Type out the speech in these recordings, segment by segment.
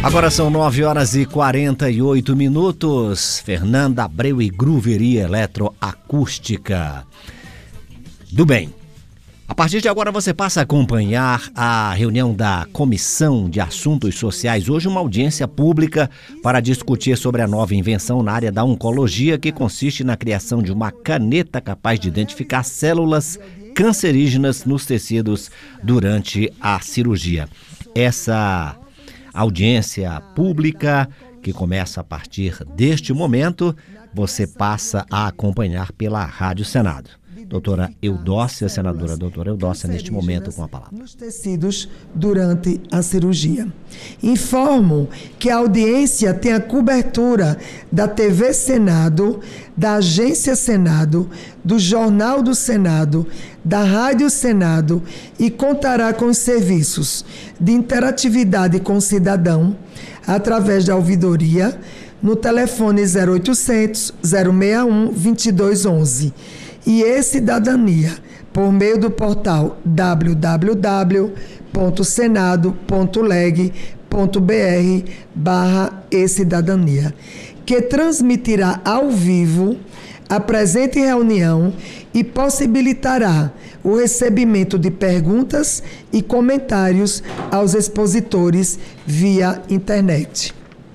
Agora são 9h48. Fernanda Abreu e Grooveria Eletroacústica. Do bem. A partir de agora você passa a acompanhar a reunião da Comissão de Assuntos Sociais. Hoje uma audiência pública para discutir sobre a nova invenção na área da oncologia, que consiste na criação de uma caneta capaz de identificar células cancerígenas nos tecidos durante a cirurgia. Essa audiência pública, que começa a partir deste momento, você passa a acompanhar pela Rádio Senado. Doutora Eudócia, senadora doutora Eudócia, neste momento com a palavra. Nos tecidos durante a cirurgia. Informo que a audiência tem a cobertura da TV Senado, da Agência Senado, do Jornal do Senado, da Rádio Senado e contará com os serviços de interatividade com o cidadão através da ouvidoria no telefone 0800 061 2211 e e-Cidadania por meio do portal www.senado.leg.br/e-Cidadania, que transmitirá ao vivo a presente reunião e possibilitará o recebimento de perguntas e comentários aos expositores via internet.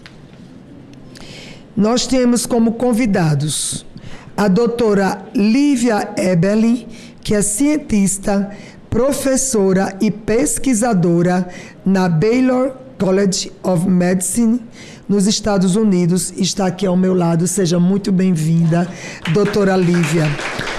Nós temos como convidados a doutora Lívia Eberlin, que é cientista, professora e pesquisadora na Baylor College of Medicine, nos Estados Unidos, está aqui ao meu lado. Seja muito bem-vinda, doutora Lívia.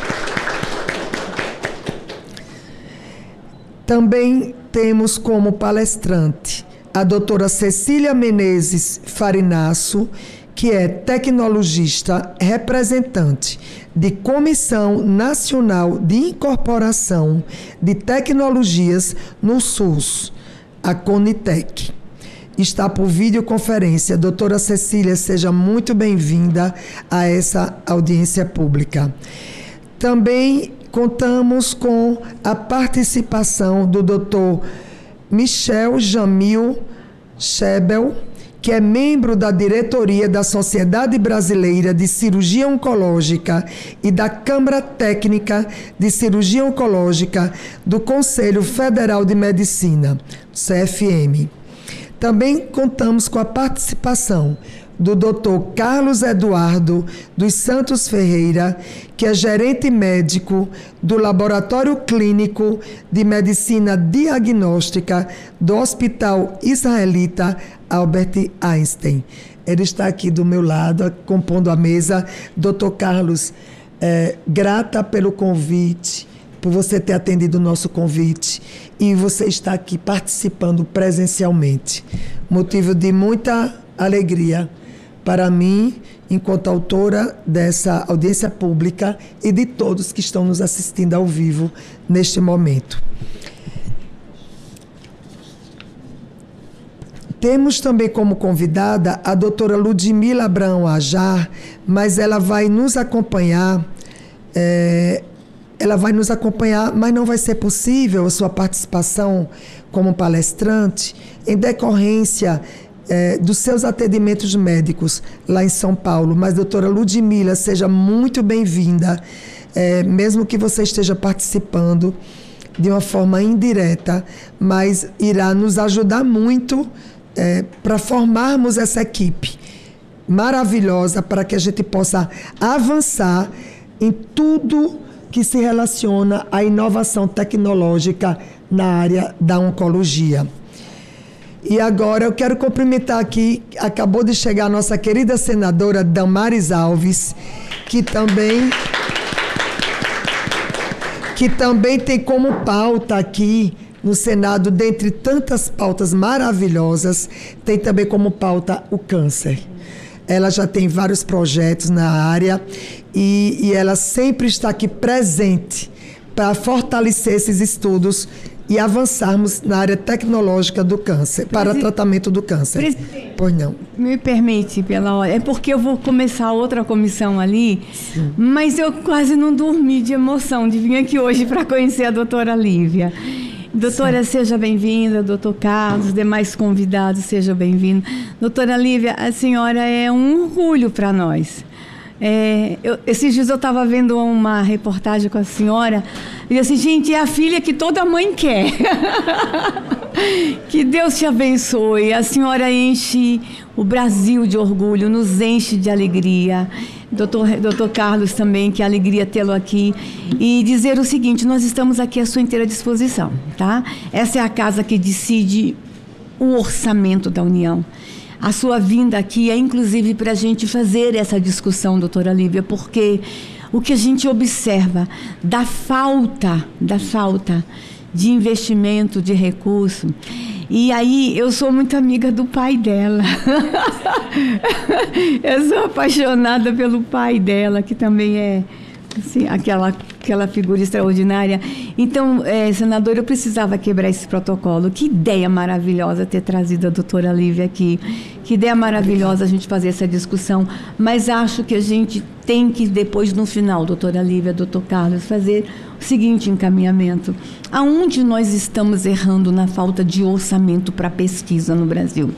Também temos como palestrante a doutora Cecília Menezes Farinasso, que é tecnologista representante de Comissão Nacional de Incorporação de Tecnologias no SUS, a Conitec. Está por videoconferência. Doutora Cecília, seja muito bem-vinda a essa audiência pública. Também contamos com a participação do doutor Michel Jamil Schebel, que é membro da diretoria da Sociedade Brasileira de Cirurgia Oncológica e da Câmara Técnica de Cirurgia Oncológica do Conselho Federal de Medicina, CFM. Também contamos com a participação do Dr. Carlos Eduardo dos Santos Ferreira, que é gerente médico do Laboratório Clínico de Medicina Diagnóstica do Hospital Israelita Albert Einstein. Ele está aqui do meu lado, compondo a mesa. Dr. Carlos, grata pelo convite, por você ter atendido o nosso convite e você está aqui participando presencialmente. Motivo de muita alegria para mim, enquanto autora dessa audiência pública, e de todos que estão nos assistindo ao vivo neste momento. Temos também como convidada a doutora Ludmila Abraão Ajar, mas ela vai nos acompanhar, mas não vai ser possível a sua participação como palestrante em decorrência dos seus atendimentos médicos lá em São Paulo. Mas, doutora Ludmila, seja muito bem-vinda, mesmo que você esteja participando de uma forma indireta, mas irá nos ajudar muito para formarmos essa equipe maravilhosa para que a gente possa avançar em tudo que se relaciona à inovação tecnológica na área da oncologia. E agora eu quero cumprimentar aqui, acabou de chegar a nossa querida senadora Damares Alves, que também tem como pauta aqui no Senado, dentre tantas pautas maravilhosas, tem também como pauta o câncer. Ela já tem vários projetos na área e ela sempre está aqui presente para fortalecer esses estudos e avançarmos na área tecnológica do câncer, para tratamento do câncer. Pois não. Me permite, pela hora. É porque eu vou começar outra comissão ali, sim, mas eu quase não dormi de emoção de vir aqui hoje para conhecer a doutora Lívia. Doutora, seja bem-vinda, doutor Carlos, demais convidados, sejam bem-vindos. Doutora Lívia, a senhora é um orgulho para nós. Esses dias eu estava vendo uma reportagem com a senhora e disse assim, gente, é a filha que toda mãe quer. Que Deus te abençoe. A senhora enche o Brasil de orgulho, nos enche de alegria. Doutor Carlos também, que alegria tê-lo aqui. E dizer o seguinte, nós estamos aqui à sua inteira disposição, tá? Essa é a casa que decide o orçamento da União. A sua vinda aqui é inclusive para a gente fazer essa discussão, doutora Lívia, porque o que a gente observa da falta de investimento, de recurso. E aí, eu sou muito amiga do pai dela. Eu sou apaixonada pelo pai dela, que também é assim, aquela figura extraordinária. Então, senador, eu precisava quebrar esse protocolo. Que ideia maravilhosa ter trazido a doutora Lívia aqui. Que ideia maravilhosa a gente fazer essa discussão. Mas acho que a gente tem que, depois, no final, doutora Lívia, doutor Carlos, fazer o seguinte encaminhamento. Aonde nós estamos errando na falta de orçamento para pesquisa no Brasil?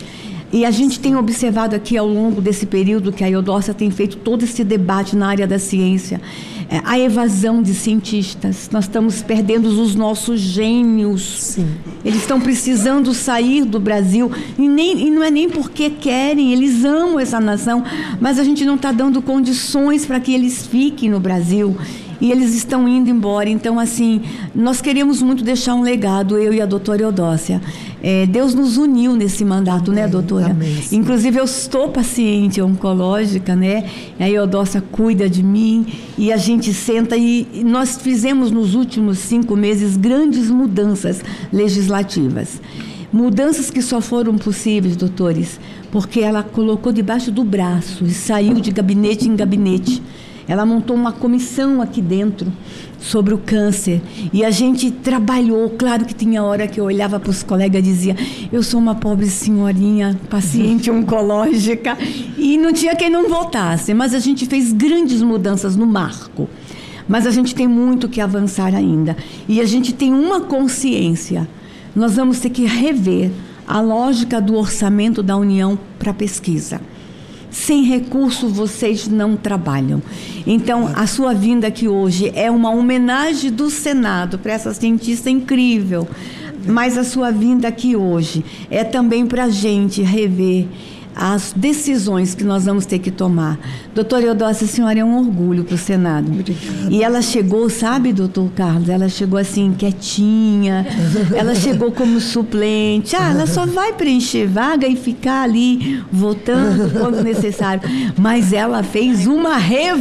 E a gente tem observado aqui ao longo desse período que a Eudócia tem feito todo esse debate na área da ciência, a evasão de cientistas. Nós estamos perdendo os nossos gênios. Sim. Eles estão precisando sair do Brasil e não é nem porque querem, eles amam essa nação, mas a gente não está dando condições para que eles fiquem no Brasil. E eles estão indo embora. Então, assim, nós queremos muito deixar um legado, eu e a doutora Eudócia. Deus nos uniu nesse mandato, né, doutora? Amém. Inclusive, eu estou paciente oncológica, né? A Eudócia cuida de mim e a gente senta e nós fizemos nos últimos 5 meses grandes mudanças legislativas. Mudanças que só foram possíveis, doutores, porque ela colocou debaixo do braço e saiu de gabinete em gabinete. Ela montou uma comissão aqui dentro sobre o câncer e a gente trabalhou. Claro que tinha hora que eu olhava para os colegas e dizia, eu sou uma pobre senhorinha, paciente oncológica, e não tinha quem não votasse, mas a gente fez grandes mudanças no marco. Mas a gente tem muito que avançar ainda e a gente tem uma consciência, nós vamos ter que rever a lógica do orçamento da União para pesquisa. Sem recurso, vocês não trabalham. Então, a sua vinda aqui hoje é uma homenagem do Senado para essa cientista incrível. Mas a sua vinda aqui hoje é também para a gente rever as decisões que nós vamos ter que tomar. Doutora Eudócia, a senhora é um orgulho para o Senado. Obrigada. E ela chegou, sabe, doutor Carlos, ela chegou assim, quietinha, ela chegou como suplente, ela só vai preencher vaga e ficar ali votando quando necessário. Mas ela fez uma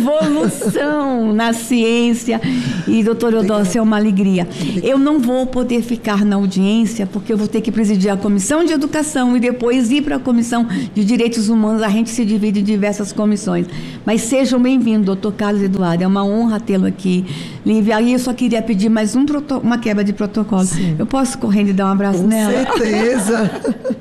revolução na ciência e, doutora Eudócia, é uma alegria. Eu não vou poder ficar na audiência, porque eu vou ter que presidir a Comissão de Educação e depois ir para a Comissão de Direitos Humanos. A gente se divide em diversas comissões. Mas sejam bem-vindos, doutor Carlos Eduardo. É uma honra tê-lo aqui. Lívia, aí eu só queria pedir mais uma quebra de protocolo. Sim. Eu posso correndo e dar um abraço Com nela? certeza.